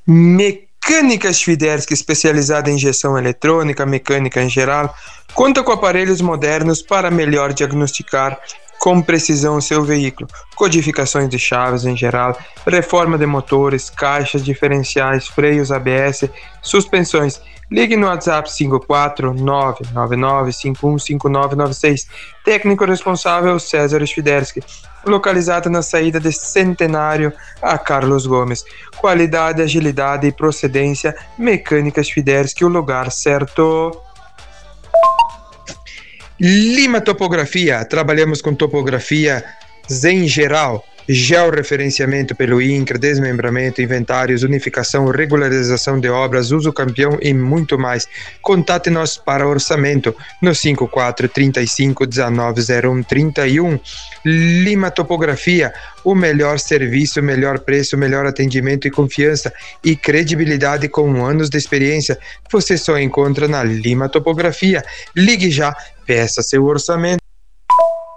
Mecânicas Fiderski, especializada em injeção eletrônica, mecânica em geral, conta com aparelhos modernos para melhor diagnosticar com precisão o seu veículo, codificações de chaves em geral, reforma de motores, caixas diferenciais, freios ABS, suspensões. Ligue no WhatsApp 54999515996. Técnico responsável César Fiderski. Localizada na saída de Centenário a Carlos Gomes. Qualidade, agilidade e procedência. Mecânicas Fiderski, o lugar certo. Lima Topografia. Trabalhamos com topografias em geral. Georreferenciamento pelo INCRA, desmembramento, inventários, unificação, regularização de obras, uso campeão e muito mais. Contate-nos para orçamento no 54 35 19 01 31. Lima Topografia, o melhor serviço, melhor preço, melhor atendimento e confiança e credibilidade com anos de experiência. Você só encontra na Lima Topografia. Ligue já, peça seu orçamento.